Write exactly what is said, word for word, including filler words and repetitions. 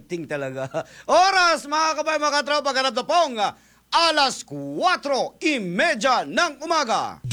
exciting talaga. Oras, mga kabay, mga katropa, ganap na pong alas kwatro imedya ng umaga.